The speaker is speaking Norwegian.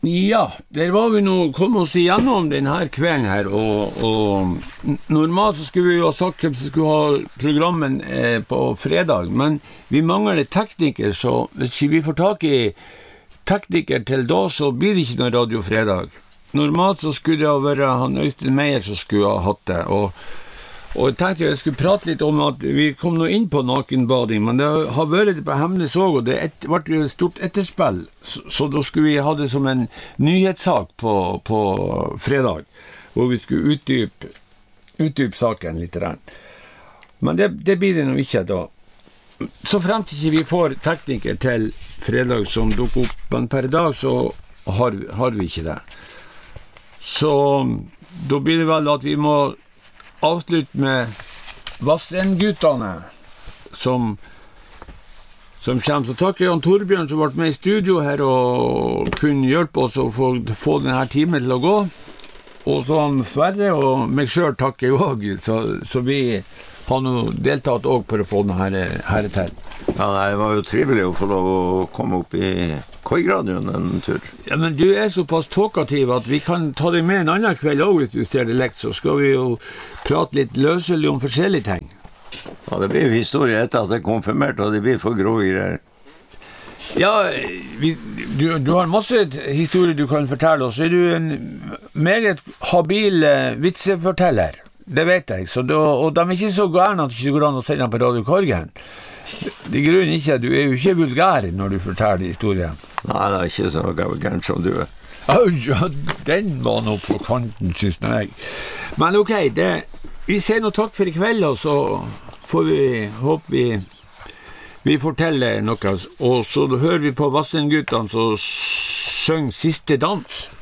Ja, der var vi nå kom oss igjennom denne kvelden her, og normalt så skulle vi jo ha sagt hvem som skulle ha programmen på fredag, men vi mangler tekniker, så hvis ikke vi får tak i tekniker til da, så blir det ikke noe radio fredag. Normalt så skulle det være han Øystein Meyer som skulle ha hatt det, og jeg tenkte jeg skulle prate litt om at vi kom nå inn på nakenbading, men det har vært på Hemnes også, og det ble et stort etterspill, så da skulle vi ha det som en nyhetssak på fredag, hvor vi skulle utdype saken litt. Men det blir det nå ikke da. Så frem til ikke vi får tekniker til fredag som dukker opp, men per dag så har vi ikke det. Så da blir det vel at vi må avslutte med Vassendguttene som kommer. Så takker Jan Torbjørn som ble med i studio her og kunne hjelpe oss å få denne timen til å gå. Og så han Sverre og meg selv takker jeg også, så vi har nå deltatt også for å få denne her til. Ja, det var jo trivelig å få lov å komme opp i Koiradioen en tur. Ja, men du såpass talkativ at vi kan ta deg med en annen kveld også, hvis du ser det lekt, så skal vi jo prate litt løselig om forskjellige ting. Ja, det blir jo historie etter at det er konfirmert, og det blir for grå greier. Ja, du har masse historier du kan fortelle oss. Du en meget habil vitseforteller, det vet jeg. Og de ikke så gærne at det ikke går an å sende dem på Radio Korgen. Det grunnen ikke, du jo ikke vulgær når du forteller historien. Nei, det er ikke så gærent som du er. Ja, den var nå på kanten, synes jeg. Men ok, vi sier noe takk for i kveld, og så får vi håpe vi forteller noe. Og så hører vi på Vassendguttene som synger Siste dans.